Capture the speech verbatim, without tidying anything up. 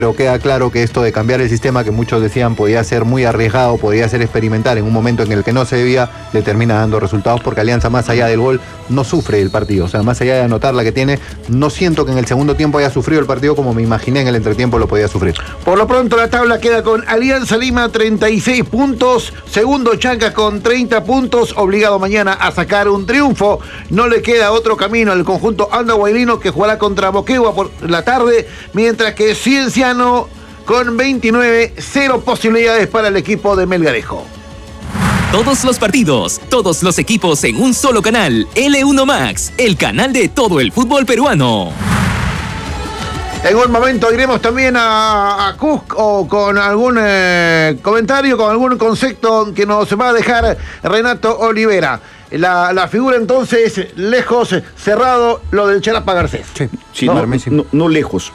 Pero queda claro que esto de cambiar el sistema, que muchos decían podía ser muy arriesgado, podía ser experimental en un momento en el que no se debía, le termina dando resultados porque Alianza, más allá del gol, no sufre el partido. O sea, más allá de anotar la que tiene, no siento que en el segundo tiempo haya sufrido el partido como me imaginé en el entretiempo lo podía sufrir. Por lo pronto la tabla queda con Alianza Lima treinta y seis puntos, segundo Chancas con treinta puntos, obligado mañana a sacar un triunfo. No le queda otro camino al conjunto andahuaylino, que jugará contra Moquegua por la tarde, mientras que Cienciano con veintinueve, cero posibilidades para el equipo de Melgarejo. Todos los partidos, todos los equipos en un solo canal. L uno Max, el canal de todo el fútbol peruano. En un momento iremos también a, a Cusco con algún eh, comentario, con algún concepto que nos va a dejar Renato Olivera. La, la figura entonces, lejos, cerrado, lo del Charapa Garcés. Sí, sí, no, no, no lejos.